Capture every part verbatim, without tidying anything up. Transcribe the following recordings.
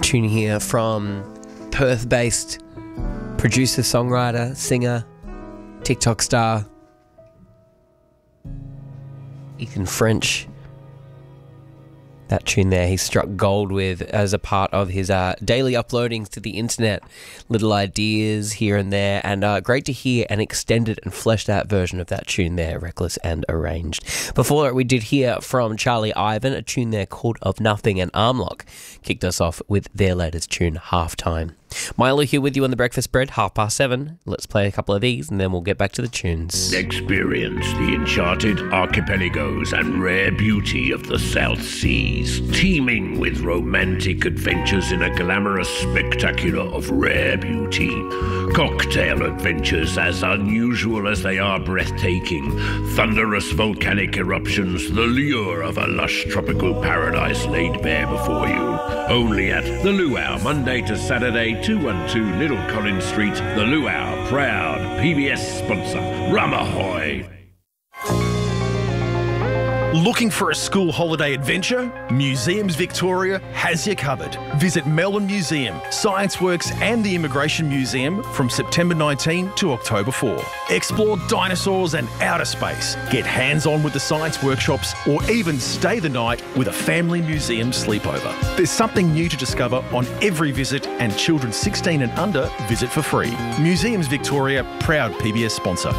tune here from Perth-based producer, songwriter, singer, TikTok star, Ethan French. That tune there he struck gold with as a part of his uh, daily uploadings to the internet. Little ideas here and there, and uh, great to hear an extended and fleshed out version of that tune there, Reckless and Arranged. Before that, we did hear from Charlie Ivan, a tune there called Of Nothing, and Armlock kicked us off with their latest tune, Halftime. Milo here with you on the breakfast spread, half past seven. Let's play a couple of these and then we'll get back to the tunes. Experience the enchanted archipelagos and rare beauty of the South Seas, teeming with romantic adventures in a glamorous spectacular of rare beauty. Cocktail adventures as unusual as they are breathtaking. Thunderous volcanic eruptions, the lure of a lush tropical paradise laid bare before you. Only at The Luau, Monday to Saturday, two one two Little Collins Street. The Luau, proud P B S sponsor. Rum ahoy! Looking for a school holiday adventure? Museums Victoria has you covered. Visit Melbourne Museum, Science Works and the Immigration Museum from September nineteenth to October fourth. Explore dinosaurs and outer space, get hands-on with the science workshops, or even stay the night with a family museum sleepover. There's something new to discover on every visit, and children sixteen and under visit for free. Museums Victoria, proud P B S sponsor.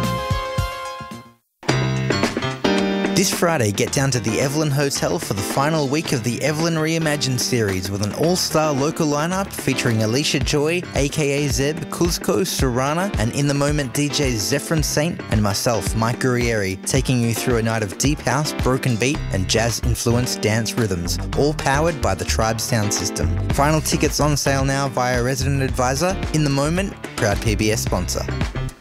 This Friday, get down to the Evelyn Hotel for the final week of the Evelyn Reimagined series with an all-star local lineup featuring Alicia Joy, aka Zeb, Kuzco, Surana, and In The Moment D Js Zephram Saint and myself, Mike Guerrieri, taking you through a night of deep house, broken beat, and jazz-influenced dance rhythms, all powered by the Tribe sound system. Final tickets on sale now via Resident Advisor. In The Moment, proud P B S sponsor.